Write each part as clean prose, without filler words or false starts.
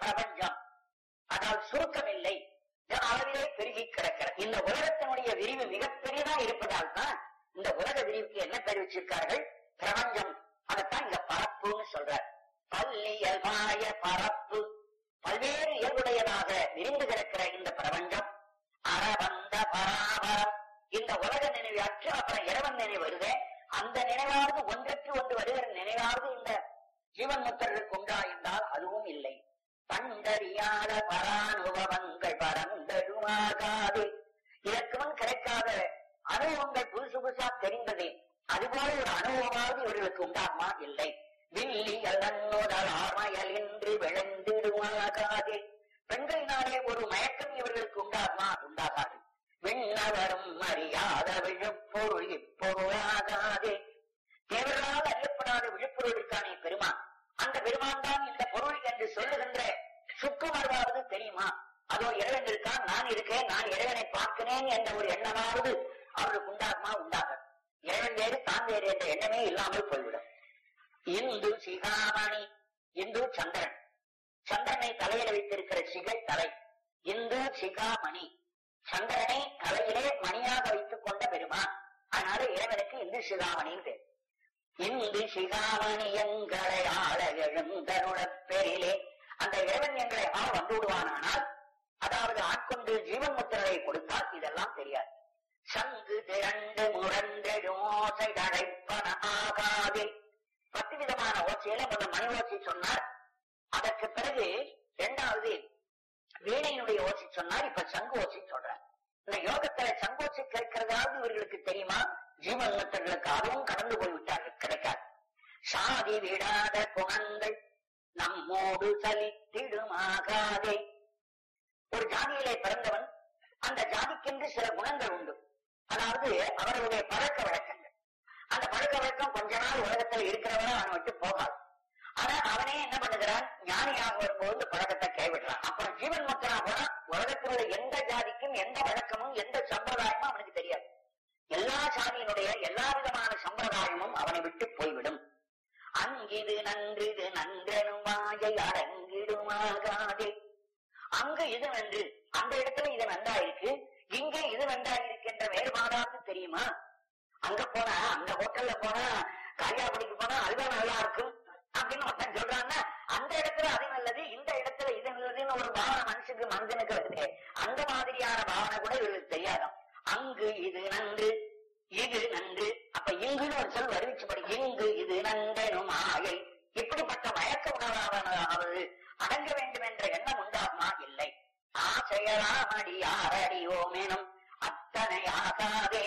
பிரபஞ்சம். அதாவது சுருக்கம் இல்லை, அளவிலே பெருகி கிடக்கிறது. இந்த உலகத்தினுடைய விரிவு மிகப்பெரியதா இருப்பதால் தான் இந்த உலக விரிவுக்கு என்ன பேர் வச்சிருக்கார்கள்? பிரபஞ்சம். அதைத்தான் இங்க பரப்புன்னு சொல்றார். பல்லியல்பாய பரப்பு, பல்வேறு இயல்புடையதாக விரிந்து கிடக்கிற இந்த பிரபஞ்சம். அரவந்த பராபரம், இந்த உலக நினைவு அற்று அப்புறம் இறைவன் நினைவு வருது. அந்த நினைவாவது ஒன்றற்கு ஒன்று வருகிற நினைவாவது இந்த ஜீவன் முத்தர்களுக்கு உண்டா என்றால் அதுவும் இல்லை. பண்டறியாத பரானுபவங்கள் பரந்தழுமாகாது, இதற்குமுன் கிடைக்காத அனுபவங்கள் புதுசு புதுசா தெரிந்ததே, அதுபோல ஒரு அனுபவமாவது இவர்களுக்கு உண்டாகுமா? இல்லை. வில்லி அல்லன்னுதல் ஆர்மயல் என்று விளைந்திடுமாகாது, பெண்களினாலே ஒரு மயக்கம் இவர்களுக்கு உண்டாகுமா? உண்டாகாது. விண்ணவரும் அறியாத விழுப்பொருள் இப்பொருளாகாது, தேவர்களால் அறியப்படாத விழுப்பொருள் இருக்கானே பெருமான், அந்த பெருமான் தான் இந்த பொருள் என்று சொல்லுகின்ற சுக்குமர்வாவது தெரியுமா? அதோ இறைவன் இருக்கான், நான் இருக்கேன், நான் இறைவனை பார்க்கிறேன் என்ற ஒரு எண்ணமாவது அவர்களுக்கு உண்டாகுமா? உண்டாக. இறைவன் வேறு தான் வேறு என்ற எண்ணமே இல்லாமல் போய்விடும். இந்து சிகாமணி, இந்து சந்திரன், சந்திரனை தலையில வைத்திருக்கிற சிகை தலை. இந்து சிகாமணி, சந்திரனை தலையிலே மணியாக வைத்துக் கொண்ட பெருமான், அதனால இறைவனுக்கு இந்து சிகாமணின்னு பேர். இந்து சிகாமணி எங்களை ஆள எழுந்தருளப் பெரிலே, அந்த இறைவன் எங்களை வந்து விடுவானால், அதாவது ஆட்கொண்டு ஜீவன் முத்திரை கொடுத்தால் இதெல்லாம் தெரியாது. சங்கு திரண்டு முரண்டெழு ஓசை தழைப்பன ஆகாதே, 10 விதமான ஓசையில முதல் மணி ஓசை சொன்னார். அதற்கு பிறகு 2வது வீணையினுடைய ஓசை சொன்னார். இப்ப சங்கு ஓசை சொல்றார். இந்த யோகத்துல சங்கோசை கேட்கிறதாவது இவர்களுக்கு தெரியுமா? ஜீவன் முத்தர்களுக்கு அதுவும் கடந்து போய்விட்டார்கள், கிடைக்காது. சாதி விடாத குணங்கள் நம்மோடு சலித்திடுமாகாதே, ஒரு ஜாதியிலே பிறந்தவன், அந்த ஜாதிக்கென்று சில குணங்கள் உண்டு. அதாவது அவர்களுடைய பழக்க வழக்கங்கள். அந்த பழக்க வழக்கம் கொஞ்ச நாள் உலகத்தில் இருக்கிறவன அவனை விட்டு போகாது. ஆனா அவனே என்ன பண்ணுகிறான்? ஞானியாக வரும்போது பழக்கத்தை கைவிடுறான். அப்புறம் ஜீவன் முக்தனா போனா உலகத்தில் உள்ள எந்த ஜாதிக்கும் எந்த வழக்கமும் எந்த சம்பிரதாயமும் அவனுக்கு தெரியாது. எல்லா ஜாதியினுடைய எல்லா விதமான சம்பிரதாயமும் அவனை விட்டு போய்விடும். அங்கிது நன்று இது நன்றெனும் வாயை அடங்கிடுமாகாதே, அங்கு இது நன்று, அந்த இடத்துல இது நன்றா இருக்கு, இங்கே இது நன்றா இருக்கின்ற வேறுபாடாவது தெரியுமா? அங்க போனா, அந்த ஹோட்டல்ல போனா, காரியாபடிக்கு போனா அதுதான் நல்லா இருக்கும் அப்படின்னு ஒருத்தன் சொல்றான்னா, அந்த இடத்துல அது நல்லது, இந்த இடத்துல இது நல்லதுன்னு ஒரு பாவனை மனுஷனுக்கு வருது. அந்த மாதிரியான பாவனை கூட இவருக்கு தெரியாதான். அங்கு இது நன்று, இது நன்று, அப்ப இங்குன்னு ஒரு சொல் அறிவிச்சு படி. இங்கு இது நன்றெனும் ஆயை, இப்படிப்பட்ட மயக்க உணர்வானது அடங்க வேண்டும் என்ற எண்ணம் உண்டாகுமா? இல்லை. ஆசையலாம் அடியார் அடியோமெனும் அத்தனை ஆகாதே,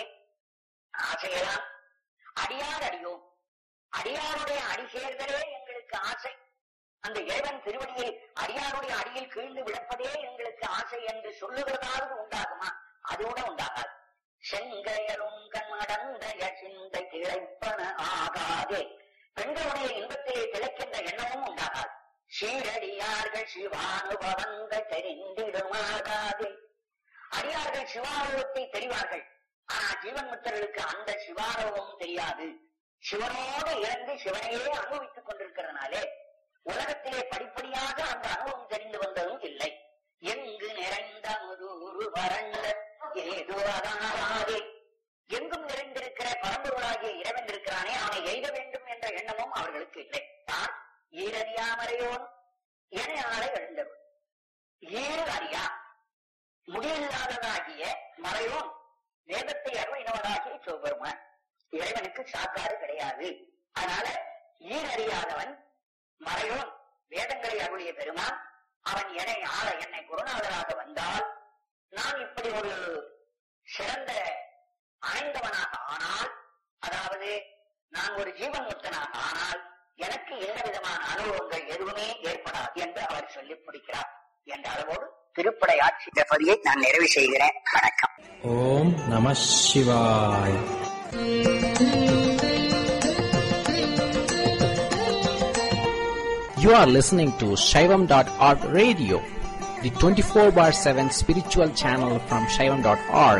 ஆசையலாம் அடியார் அடியோம், அடியாருடைய அடி சேர்தலே எங்களுக்கு ஆசை, அந்த இறைவன் திருவடியில் அடியாருடைய அடியில் கீழ்ந்து விடப்பதே எங்களுக்கு ஆசை என்று சொல்லுகிறதாவது உண்டாகுமா? அதுவோட உண்டாகாது. செங்கையலும் கண்மடந்தைய சிந்தை திளைப்பன ஆகாதே, பெண்களுடைய இன்பத்திலே திளைக்கின்ற எண்ணமும் உண்டாகாது. சீரடியார்கள் சிவானுபவங்கள் தெரிந்திடுமாகாதே, அடியார்கள் சிவானுபவத்தை தெரிவார்கள். ஆனா ஜீவன் முத்தர்களுக்கு அந்த சிவானுபவம் தெரியாது. சிவனோடு இறந்து சிவனையே அனுபவித்துக் கொண்டிருக்கிறதுனாலே உலகத்திலே படிப்படியாக அந்த அனுபவம் தெரிந்து வந்ததும் இல்லை. எங்கு நிறைந்த முதுரு வறண்ட ஏதோ அதானாதே, எங்கும் நிறைந்திருக்கிற பரம்பொருளாகிய இறைவன் இருக்கிறானே, அவனை எய்த வேண்டும் என்ற எண்ணமும் அவர்களுக்கு இல்லை. தான் ஈரறியாமறையோன் என ஆளை எழுந்தவர், ஈர் அறியா முடியில்லாததாகிய மறையோன் வேதத்தை அருளினவனாகிய சிவபெருமான். இறைவனுக்கு சாக்காடு கிடையாது. அதனால ஈரறியாதவன் மறையோன் வேதங்களை அருளிய பெருமான், அவன் என்னை ஆள என்னை குருநாதராக வந்தால், நான் இப்படி ஒரு சிறந்த அணைந்தவனாக ஆனால், அதாவது நான் ஒரு ஜீவன் முக்தனாக ஆனால் எனக்கு எந்த விதமான அனுபவங்கள் எதுவுமே ஏற்படாது என்று அவர் சொல்லி முடிக்கிறார் என்ற அளவோடு திருப்படை ஆட்சி பகுதியை நான் நிறைவு செய்கிறேன். வணக்கம். ஓம் நம சிவாய். You are listening to Shaivam.org radio, the 24/7 spiritual channel from Shaivam.org.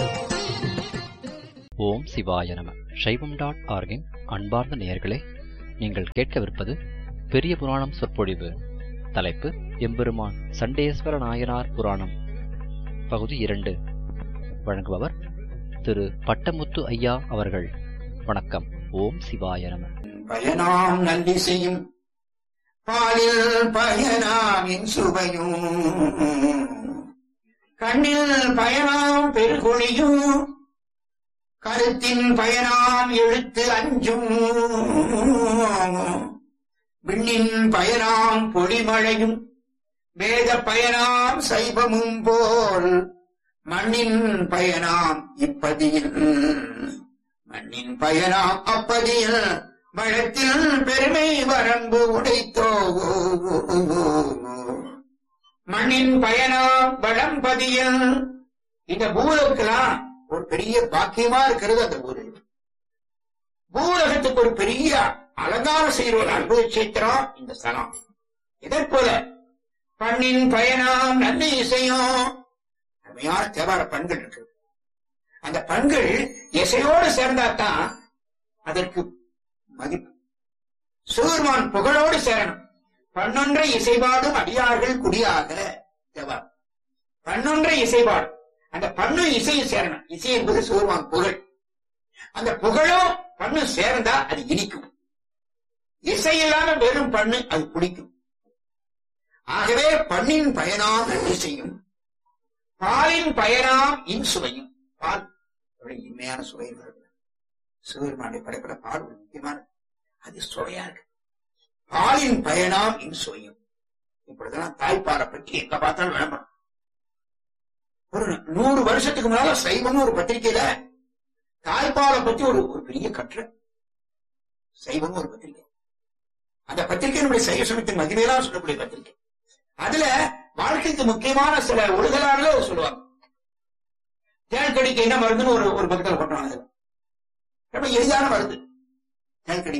ஓம் சிவாய நம. Shaivam.org-இன் அன்பார்ந்த நேயர்களே, நீங்கள் கேட்கவிருப்பது பெரிய புராணம் சொற்பொழிவு. தலைப்பு எம்பெருமான் சண்டேஸ்வர நாயனார் புராணம், பகுதி 2. வழங்குபவர் திரு பட்டமுத்து ஐயா அவர்கள். வணக்கம். ஓம் சிவாய நம. பயனாம் நன்றி செய்யும் பாலில் பயனாம் என் சுவையும், கண்ணில் பயனாம் பெருகுழியும், கருத்தின் பயனாம் எழுத்து அஞ்சும், விண்ணின் பயனாம் பொழிமழையும், வேத பயனாம் சைவமும் போல், மண்ணின் பயனாம் இப்பதியில், மண்ணின் பயனாம் அப்பதியில், வளத்தில் பெருமை வரம்பு உடைத்தோ, மண்ணின் பயனாம் வளம்பதியில். இந்த பூலோகெல்லாம் ஒரு பெரிய பாக்கியமா இருக்கிறது. அந்த ஊரில் பூலகத்துக்கு ஒரு பெரிய அலங்காரம் செய்கிற ஒரு அற்புத சேத்திரம் இந்த ஸ்தலம். இதற்போல பண்ணின் பயனாம் நல்ல இசையும், அருமையான தேவார பண்கள் இருக்கு. அந்த பண்கள் இசையோடு சேர்ந்தாத்தான் அதற்கு மதிப்பு. சிவபெருமான் புகழோடு சேரணும். பன்னொன்றை இசைபாடும் அடியார்கள் குடியாக தேவாரம். பன்னொன்றை இசைபாடும், அந்த பண்ணு இசையும் சேரணும். இசை என்பது சிவபெருமான் புகழ். அந்த புகழும் பண்ணு சேர்ந்தா அது இனிக்கும். இசை இல்லாத வெறும் பண்ணு அது பிடிக்கும். ஆகவே பண்ணின் பயனாம் நன்றி செய்யும், பாலின் பயனாம் இன்சுவையும். பால் இன்மையான சுவை. சிவபெருமானை படைப்பட பால் ஒரு முக்கியமான, அது சுவையா இருக்கு. பாலின் பயனாம் இன்சுவையும். இப்படிதான் தாய்ப்பாலை பற்றி எங்க பார்த்தாலும் விளம்பரம். ஒரு 100 வருஷத்துக்கு முன்னால சைவம் ஒரு பத்திரிகையில தாய்ப்பாலை பத்தி ஒரு பெரிய கட்டுரை. சைவம் ஒரு பத்திரிகை. அந்த பத்திரிகை நம்முடைய சைவ சமயத்தின் மகிமையெல்லாம் சொல்லக்கூடிய பத்திரிகை. அதுல வாழ்க்கைக்கு முக்கியமான சில ஒழுகலாறுகள் சொல்லுவாங்க. தேன்கடிக்கு என்ன மருந்துன்னு ஒரு பக்கத்தில் கொண்டாங்க. ரொம்ப எளிதான மருந்து தேன்கடி.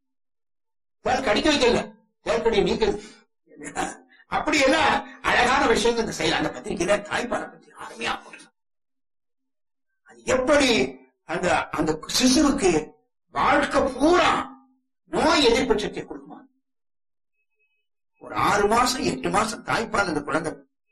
தேன் கடிக்க வைக்கல, தேன்கடியை நீக்குது. அப்படி எல்லாம் அழகான விஷயங்கள் செய்யலாம். அந்த பத்திரிகையில தாய்ப்பாலை பத்தி அருமையா போடுறாங்க. அது எப்படி அந்த அந்த சிசுவுக்கு வாழ்க்கை பூரா நோய் எதிர்ப்பு சக்தியை கொடுக்குமா. ஒரு 6 மாசம் 8 மாசம் தாய்ப்பால் அந்த குழந்தை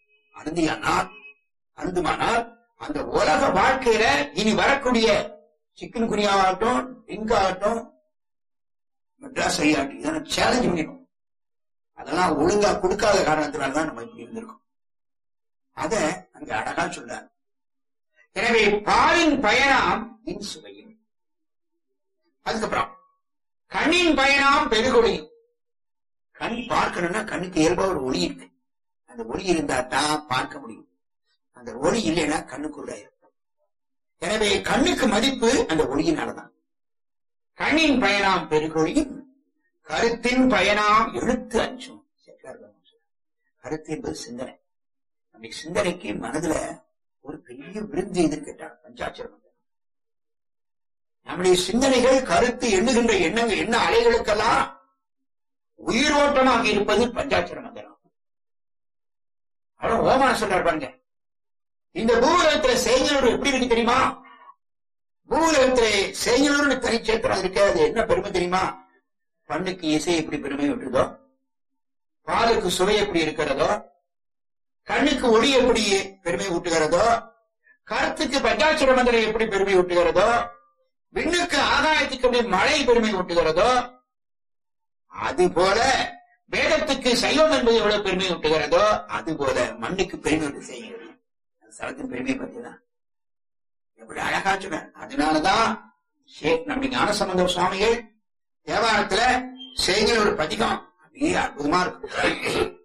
அருந்துமானால் அந்த உலக வாழ்க்கையில இனி வரக்கூடிய சிக்கன் குனியாகட்டும், டிங்காகட்டும், மெட்ராஸ் ஐயாட்டும், இதெல்லாம் சேலஞ்ச் பண்ணிடும். அதெல்லாம் ஒழுங்கா கொடுக்காத காரணத்தினால்தான் நம்ம இப்படி இருந்திருக்கோம். அத அங்க அழகா சொல்றாரு. எனவே பாலின் பயனாம் இன் சுவையும். அதுக்கப்புறம் கண்ணின் பயனாம் பெருகொழியும். கண் பார்க்கணும்னா கண்ணுக்கு இயல்பா ஒரு ஒளி இருக்கு. அந்த ஒளி இருந்தா தான் பார்க்க முடியும். அந்த ஒளி இல்லைன்னா கண்ணுக்குள்ள இருக்கும். எனவே கண்ணுக்கு மதிப்பு அந்த ஒளியினாலதான். கண்ணின் பயனாம் பெருகொழியும், கருத்தின் பயனாம் எழுத்து அஞ்சும். கருத்து என்பது சிந்தனை. நம்முடைய சிந்தனைக்கு மனதுல ஒரு பெரிய விருந்து எதிர் கேட்டார் பஞ்சாட்சரம். நம்முடைய சிந்தனைகள் கருத்து எண்ணுகின்ற எண்ண அலைகளுக்கெல்லாம் உயிரோட்டமாக இருப்பது பஞ்சாட்சர மந்திரம். அவ்வளவு ஓமான சொல்றார் பாருங்க. இந்த பூலகத்துல செய்யலூர் எப்படி இருக்கு தெரியுமா? பூலகத்துல செய்யலூர்னு தனிச்சேத்திரம் இருக்கு. அது என்ன பெருமை தெரியுமா? பண்ணுக்கு இசை எப்படி பெருமை விட்டுதோ, பாலுக்கு சுவை எப்படி இருக்கிறதோ, கண்ணுக்கு ஒளி எப்படி பெருமை ஊட்டுகிறதோ, கருத்துக்கு பஞ்சாட்சர மந்திரம் எப்படி பெருமை ஊட்டுகிறதோ, விண்ணுக்கு ஆகாயத்துக்கு மழை பெருமை ஊட்டுகிறதோ, அதுபோல வேதத்துக்கு சைவம் என்பது எவ்வளவு பெருமை ஊட்டுகிறதோ, அதுபோல மண்ணுக்கு பெருமை ஊட்டு செய்கிறது. ஸ்தலத்தின் பெருமை பற்றிதான் எப்படி அழகா சொன்னார். அதனாலதான் நம்முடைய ஞானசம்பந்த சுவாமிகள் தேவாரத்துல செய்கிற ஒரு பதிகம் அப்படியே அற்புதமா இருக்கும்.